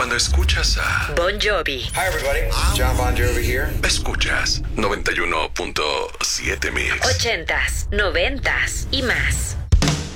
Cuando escuchas a Bon Jovi. Hi everybody, John Bon Jovi here. Escuchas 91.7 Mix. 80s, 90s y más.